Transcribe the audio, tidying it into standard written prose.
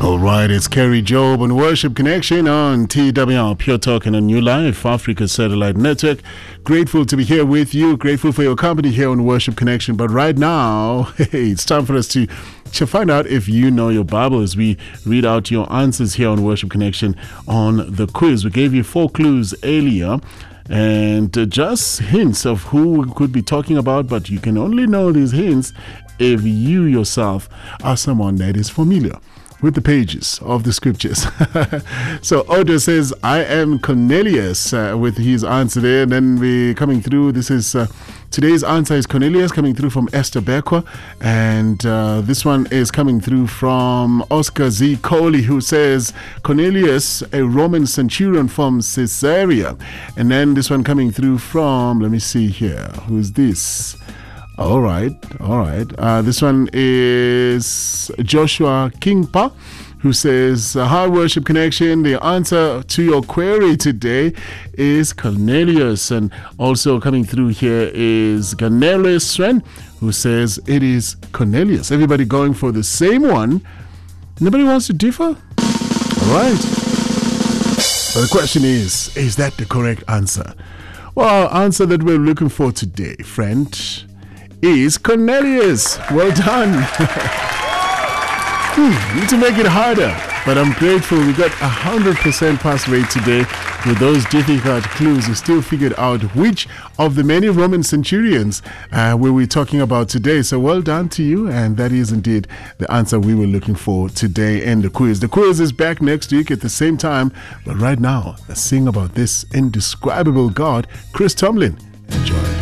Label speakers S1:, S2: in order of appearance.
S1: All right, it's Kerry Job on Worship Connection on TWR Pure Talk and on New Life, Africa Satellite Network. Grateful to be here with you. Grateful for your company here on Worship Connection. But right now, it's time for us to find out if you know your Bible as we read out your answers here on Worship Connection on the quiz. We gave you 4 clues earlier and just hints of who we could be talking about, but you can only know these hints if you yourself are someone that is familiar with the pages of the scriptures. So Odo says, I am Cornelius, with his answer there. And then we coming through, this is today's answer is Cornelius, coming through from Esther Beckwith. And this one is coming through from Oscar Z. Coley, who says, Cornelius, a Roman centurion from Caesarea. And then this one coming through from, let me see here, who's this? All right. This one is Joshua Kingpa, who says, Hi, Worship Connection. The answer to your query today is Cornelius. And also coming through here is Ganele Sren, who says it is Cornelius. Everybody going for the same one. Nobody wants to differ? All right. But the question is that the correct answer? Well, our answer that we're looking for today, friend, is Cornelius. Well done. Need to make it harder, but I'm grateful we got 100% pass rate today. With those difficult clues, we still figured out which of the many Roman centurions were we talking about today. So well done to you, and that is indeed the answer we were looking for today in the quiz. The quiz is back next week at the same time, but right now, let's sing about this indescribable God, Chris Tomlin. Enjoy.